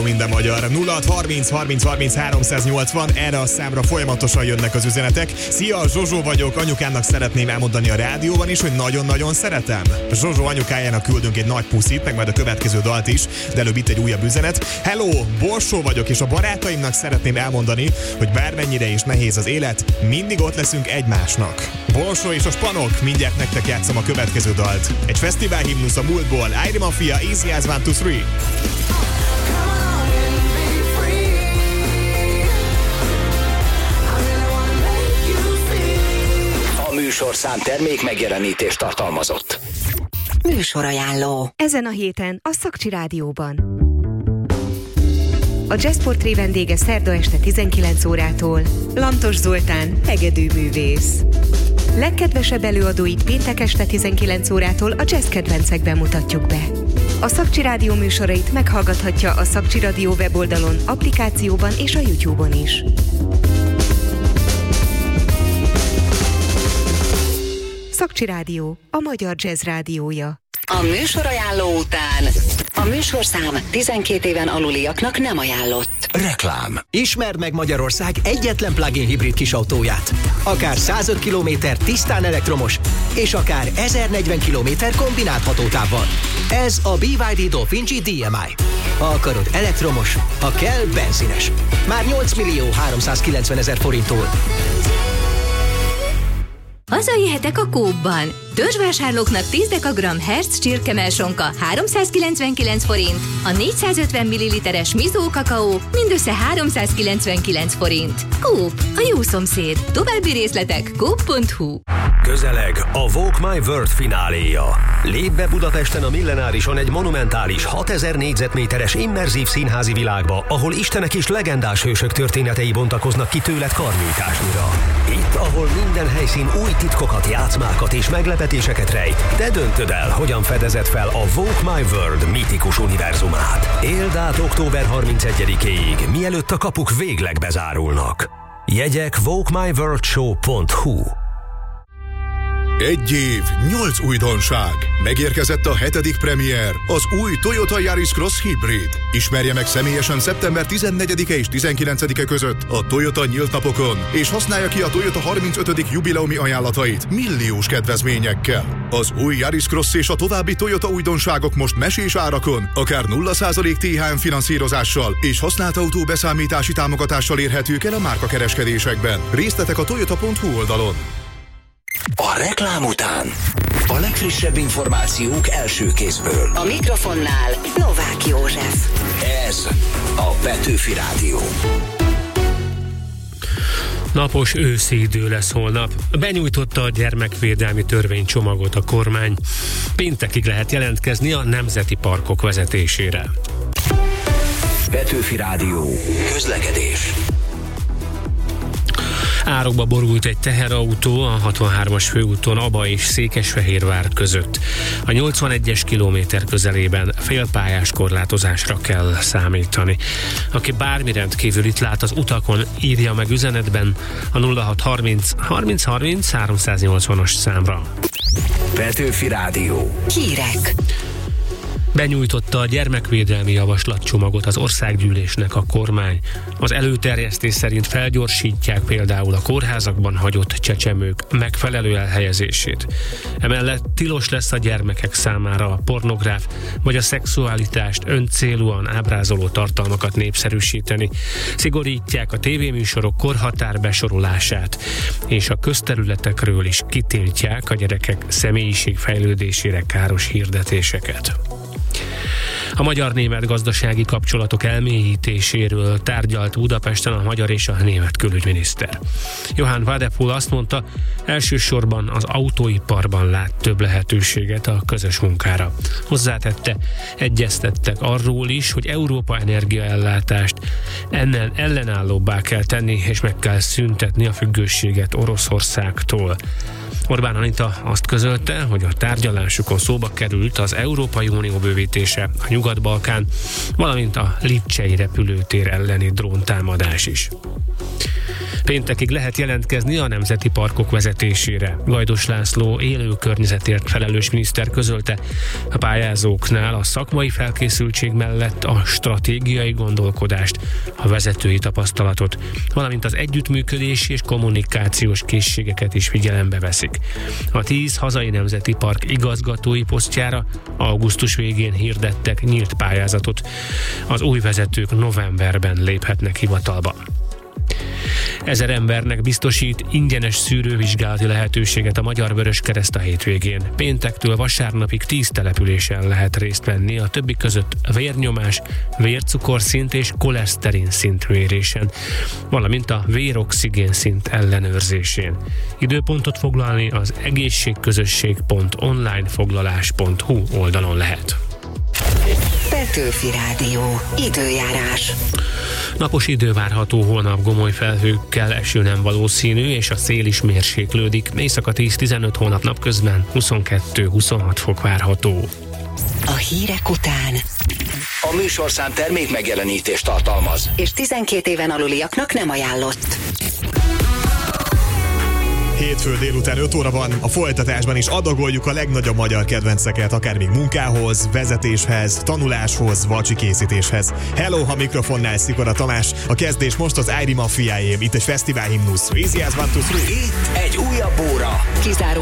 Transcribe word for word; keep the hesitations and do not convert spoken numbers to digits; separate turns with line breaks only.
Minden magyar. nulla hat harminc harminc harminc háromszáznyolcvan, erre a számra folyamatosan jönnek az üzenetek. Szia, Zsozsó vagyok, anyukámnak szeretném elmondani a rádióban is, hogy nagyon-nagyon szeretem. Zsozsó anyukájának küldünk egy nagy puszit, meg majd a következő dalt is, de előbb itt egy újabb üzenet. Hello, Borsó vagyok, és a barátaimnak szeretném elmondani, hogy bármennyire is nehéz az élet, mindig ott leszünk egymásnak. Borsó és a Spanok, mindjárt nektek játszom a következő dalt. Egy fesztivál himnusz a múltból, Airi Mafia, Easy as one, two, three.
Műsorszám termék megjelenítést tartalmazott.
Műsorajánló. Ezen a héten a Szakcsi Rádióban. A Jazzportré vendége szerda este tizenkilenc órától Lantos Zoltán, hegedűművész. Legkedvesebb előadóit péntek este tizenkilenc órától a jazz kedvencekben mutatjuk be. A Szakcsi Rádió műsorait meghallgathatja a Szakcsi Rádió weboldalon, applikációban és a YouTube-on is. Szakcsi Rádió, a magyar jazz rádiója.
A műsorajánló után a műsorszám tizenkét éven aluliaknak nem ajánlott.
Reklám. Ismerd meg Magyarország egyetlen plug-in hibrid kisautóját. Akár százöt kilométer tisztán elektromos, és akár ezernegyven kilométer kombinált hatótávval. Ez a bé vé dé Dolphin G dé em i. Ha akarod elektromos, ha kell benzines. Már nyolc millió háromszázkilencven ezer forinttól.
Hazai hetek a Coopban. Törzsvásárlóknak tíz dekagramm Herz csirkemelsonka háromszázkilencvenkilenc forint, a négyszázötven milliliteres Mizó kakaó mindössze háromszázkilencvenkilenc forint. Coop, a jó szomszéd. További részletek coop pont hu.
Közeleg a Walk My World fináléja. Lépj be Budapesten a Millenárison egy monumentális hatezer négyzetméteres immerzív színházi világba, ahol istenek és legendás hősök történetei bontakoznak ki tőled karnyújtásnyira. Itt, ahol minden helyszín új titkokat, játszmákat és meglepetéseket rejt, te döntöd el, hogyan fedezed fel a Walk My World mítikus univerzumát. Éld át október harmincegyedikéig, mielőtt a kapuk végleg bezárulnak. Jegyek walk my world show pont hu.
Egy év, nyolc újdonság. Megérkezett a hetedik premier, az új Toyota Yaris Cross Hybrid. Ismerje meg személyesen szeptember tizennegyedike és tizenkilencedike között a Toyota nyílt napokon, és használja ki a Toyota harmincötödik jubileumi ajánlatait milliós kedvezményekkel. Az új Yaris Cross és a további Toyota újdonságok most mesés árakon, akár nulla százalék té há em finanszírozással és használt autó beszámítási támogatással érhetők el a márkakereskedésekben. Részletek a toyota pont hu oldalon.
A reklám után a legfrissebb információk első kézből.
A mikrofonnál Novák József.
Ez a Petőfi Rádió.
Napos őszi idő lesz holnap. Benyújtotta a gyermekvédelmi törvénycsomagot a kormány. Péntekig lehet jelentkezni a nemzeti parkok vezetésére.
Petőfi Rádió. Közlekedés.
Árokba borult egy teherautó a hatvanhármas főúton Aba és Székesfehérvár között. A nyolcvanegyes kilométer közelében félpályás korlátozásra kell számítani. Aki bármi rendkívül itt lát az utakon, írja meg üzenetben a nulla hat harminc harminc harminc háromszáznyolcvanas számra.
Petőfi Rádió.
Hírek.
Benyújtotta a gyermekvédelmi javaslatcsomagot az országgyűlésnek a kormány. Az előterjesztés szerint felgyorsítják például a kórházakban hagyott csecsemők megfelelő elhelyezését. Emellett tilos lesz a gyermekek számára a pornográf vagy a szexualitást öncélúan ábrázoló tartalmakat népszerűsíteni. Szigorítják a tévéműsorok korhatár besorolását, és a közterületekről is kitiltják a gyerekek személyiségfejlődésére káros hirdetéseket. A magyar-német gazdasági kapcsolatok elmélyítéséről tárgyalt Budapesten a magyar és a német külügyminiszter. Johann Wadepool azt mondta, elsősorban az autóiparban lát több lehetőséget a közös munkára. Hozzátette, egyeztettek arról is, hogy Európa energiaellátást ennen ellenállóbbá kell tenni, és meg kell szüntetni a függőséget Oroszországtól. Orbán Anita azt közölte, hogy a tárgyalásukon szóba került az Európai Unió bővítése, a Nyugat-Balkán, valamint a lipcsei repülőtér elleni dróntámadás is. Péntekig lehet jelentkezni a nemzeti parkok vezetésére. Gajdos László élő környezetért felelős miniszter közölte, a pályázóknál a szakmai felkészültség mellett a stratégiai gondolkodást, a vezetői tapasztalatot, valamint az együttműködési és kommunikációs készségeket is figyelembe veszik. A tíz hazai nemzeti park igazgatói posztjára augusztus végén hirdettek nyílt pályázatot. Az új vezetők novemberben léphetnek hivatalba. Ezer embernek biztosít ingyenes szűrővizsgálati lehetőséget a Magyar Vöröskereszt a hétvégén. Péntektől vasárnapig tíz településen lehet részt venni, a többi között vérnyomás, vércukorszint és koleszterin szintmérésen, valamint a véroxigén szint ellenőrzésén. Időpontot foglalni az egészségközösség pont online foglalás pont hu oldalon lehet.
Petőfi Rádió. Időjárás.
Napos idő várható, holnap gomoly felhőkkel, eső nem valószínű, és a szél is mérséklődik. Éjszaka tíz-tizenöt, holnap napközben huszonkettő-huszonhat fok várható.
A hírek után
A műsorszám termék megjelenítést tartalmaz,
és tizenkét éven aluliaknak nem ajánlott.
Hétfő délután öt óra van, a folytatásban is adagoljuk a legnagyobb magyar kedvenceket, akár még munkához, vezetéshez, tanuláshoz, vacsi készítéshez. Hello, ha mikrofonnál Szikora Tamás, a kezdés most az I D Mafiáé, itt egy fesztivál himnusz. Easy as one, two, three.
itt egy újabb óra.
Kizáró